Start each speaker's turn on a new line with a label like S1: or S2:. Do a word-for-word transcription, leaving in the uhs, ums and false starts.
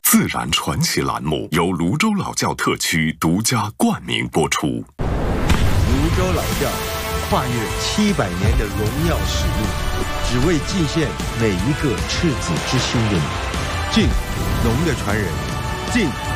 S1: 自然传奇栏目由泸州老窖特区独家冠名播出。
S2: 泸州老窖跨越七百年的荣耀使命，只为祭献每一个赤子之心的你。敬，龙的传人，敬